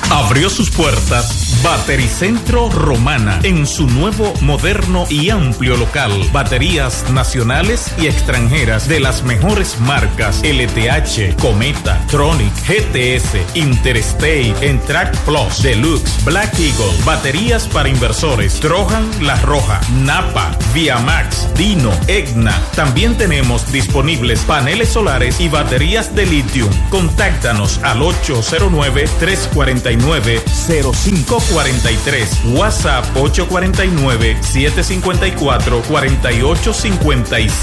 Abrió sus puertas Batericentro Romana en su nuevo, moderno y amplio local. Baterías nacionales y extranjeras de las mejores marcas: LTH, Cometa, Tronic, GTS, Interstate, Entrac Plus, Deluxe, Black Eagle. Baterías para inversores: Trojan, La Roja, Napa, Viamax, Dino, Egna. También tenemos disponibles paneles solares y baterías de litio. Contáctanos al 809-349-0543. WhatsApp 849-754-4856.